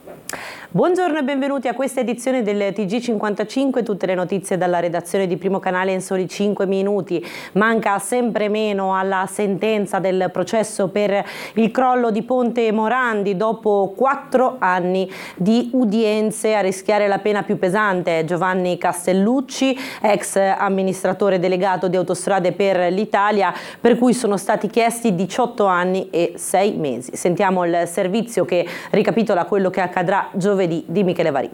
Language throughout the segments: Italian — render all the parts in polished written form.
Buongiorno e benvenuti a questa edizione del TG55, tutte le notizie dalla redazione di Primo Canale in soli 5 minuti. Manca sempre meno alla sentenza del processo per il crollo di Ponte Morandi. Dopo 4 anni di udienze, a rischiare la pena più pesante Giovanni Castellucci, ex amministratore delegato di Autostrade per l'Italia, per cui sono stati chiesti 18 anni e 6 mesi. Sentiamo il servizio che ricapitola quello che accadrà giovedì di Michele Varì.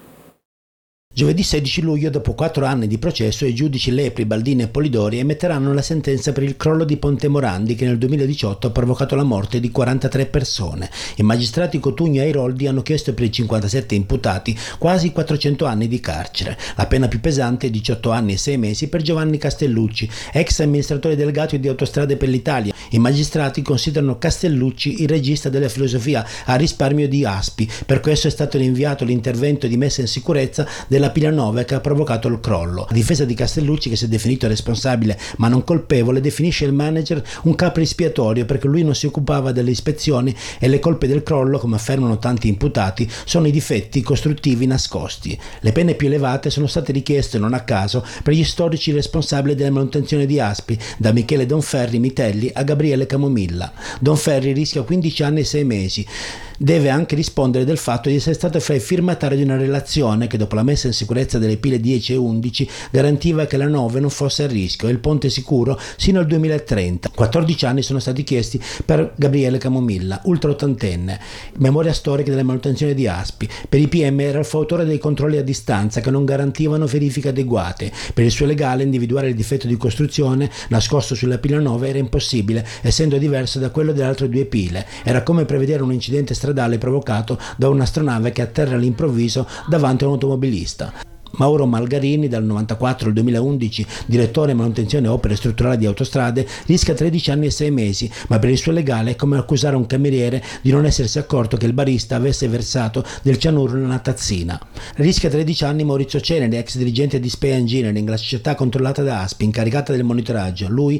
Giovedì 16 luglio, dopo 4 anni di processo, i giudici Lepri, Baldini e Polidori emetteranno la sentenza per il crollo di Ponte Morandi che nel 2018 ha provocato la morte di 43 persone. I magistrati Cotugno e Airoldi hanno chiesto per i 57 imputati quasi 400 anni di carcere. La pena più pesante è 18 anni e 6 mesi per Giovanni Castellucci, ex amministratore delegato di Autostrade per l'Italia. I magistrati considerano Castellucci il regista della filosofia a risparmio di Aspi, per questo è stato rinviato l'intervento di messa in sicurezza della pila 9 che ha provocato il crollo. La difesa di Castellucci, che si è definito responsabile ma non colpevole, definisce il manager un capo espiatorio perché lui non si occupava delle ispezioni e le colpe del crollo, come affermano tanti imputati, sono i difetti costruttivi nascosti. Le pene più elevate sono state richieste non a caso per gli storici responsabili della manutenzione di Aspi, da Michele Donferri Mitelli a Gabriele Camomilla. Donferri rischia 15 anni e 6 mesi. Deve anche rispondere del fatto di essere stato fra i firmatari di una relazione che, dopo la messa in sicurezza delle pile 10 e 11, garantiva che la 9 non fosse a rischio e il ponte sicuro sino al 2030. 14 anni sono stati chiesti per Gabriele Camomilla, ultraottantenne, memoria storica della manutenzione di Aspi. Per i PM era il fautore dei controlli a distanza che non garantivano verifiche adeguate. Per il suo legale individuare il difetto di costruzione nascosto sulla pila 9 era impossibile, essendo diverso da quello delle altre 2 pile. Era come prevedere un incidente stradale provocato da un'astronave che atterra all'improvviso davanti a un automobilista. Mauro Malgarini, dal 94 al 2011, direttore manutenzione e opere strutturali di Autostrade, rischia 13 anni e 6 mesi, ma per il suo legale è come accusare un cameriere di non essersi accorto che il barista avesse versato del cianuro in una tazzina. Rischia 13 anni Maurizio Ceneri, ex dirigente di Spea Engineering, la società controllata da Aspi, incaricata del monitoraggio. Lui